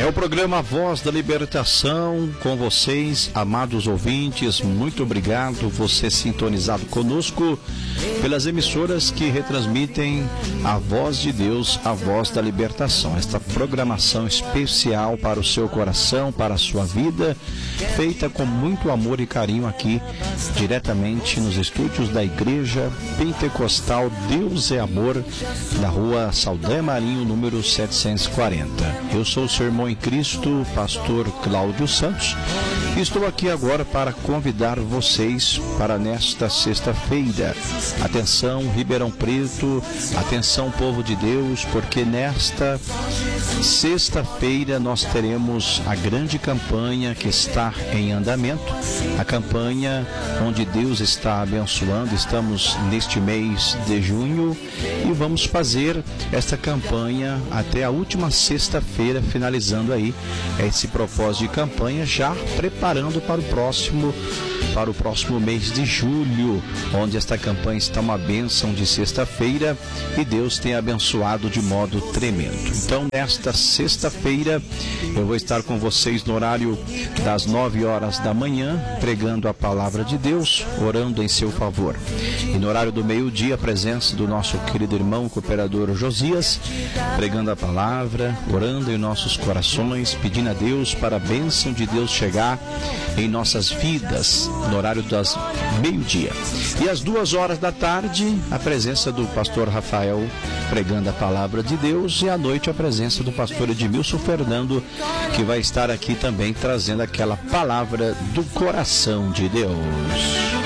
o programa Voz da Libertação com vocês, amados ouvintes. Muito obrigado, você sintonizado conosco pelas emissoras que retransmitem a Voz de Deus, a Voz da Libertação. Esta programação especial para o seu coração, para a sua vida, feita com muito amor e carinho aqui, diretamente nos estúdios da Igreja Pentecostal Deus é Amor, na rua Saldanha Marinho, número 740. Eu sou o seu irmão em Cristo, pastor Cláudio Santos, e estou aqui agora para convidar vocês para nesta sexta-feira. Atenção, Ribeirão Preto, atenção, povo de Deus, porque nesta sexta-feira nós teremos a grande campanha que está em andamento, a campanha onde Deus está abençoando. Estamos neste mês de junho e vamos fazer esta campanha até a última sexta-feira, finalizando aí esse propósito de campanha, já preparando para o próximo mês de julho, onde esta campanha está uma bênção de sexta-feira e Deus tem abençoado de modo tremendo. Então, nesta sexta-feira, eu vou estar com vocês no horário das 9 horas da manhã, pregando a palavra de Deus, orando em seu favor. E no horário do meio-dia, a presença do nosso querido irmão cooperador Josias, pregando a palavra, orando em nossos corações, pedindo a Deus para a bênção de Deus chegar em nossas vidas, no horário das meio-dia. E às 2 horas da tarde, a presença do pastor Rafael pregando a palavra de Deus, e à noite a presença do pastor Edmilson Fernando, que vai estar aqui também trazendo aquela palavra do coração de Deus.